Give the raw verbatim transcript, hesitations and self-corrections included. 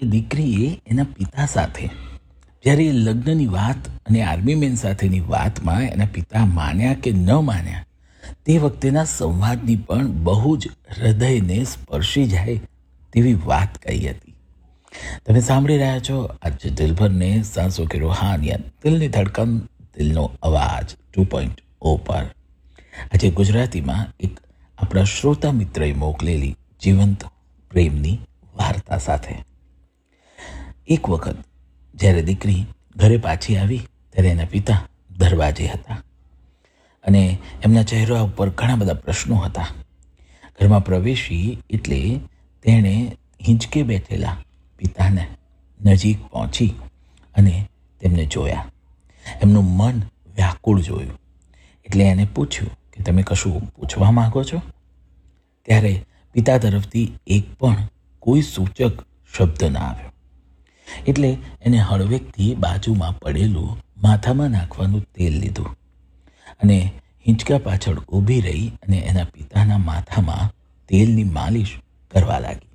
એ દીકરીએ એના પિતા સાથે જ્યારે એ લગ્નની વાત અને આર્મી મેન સાથેની વાતમાં એના પિતા માન્યા કે ન માન્યા તે વખતેના સંવાદની પણ બહુ જ હૃદયને સ્પર્શી જાય તેવી વાત કહી હતી. તમે સાંભળી રહ્યા છો આજે દિલભરને સાંસો કે રૂહાનિયત, દિલની ધડકન, દિલનો અવાજ ટુ પોઈન્ટ ઓ પર. આજે ગુજરાતીમાં એક આપણા શ્રોતા મિત્રએ મોકલેલી જીવંત પ્રેમની વાર્તા સાથે. એક વખત જ્યારે દીકરી ઘરે પાછી આવી ત્યારે એના પિતા દરવાજે હતા અને એમના ચહેરા ઉપર ઘણા બધા પ્રશ્નો હતા. ઘરમાં પ્રવેશી એટલે તેણે હિંચકે બેઠેલા પિતાને નજીક પહોંચી અને તેમને જોયા. એમનું મન વ્યાકુળ જોયું એટલે એને પૂછ્યું કે તમે કશું પૂછવા માગો છો? ત્યારે પિતા તરફથી એક પણ કોઈ સૂચક શબ્દ ના આવ્યો. એટલે એને હળવેકથી બાજુમાં પડેલું માથામાં નાખવાનું તેલ લીધું અને હિંચકા પાછળ ઊભી રહી અને એના પિતાના માથામાં તેલની માલિશ કરવા લાગી.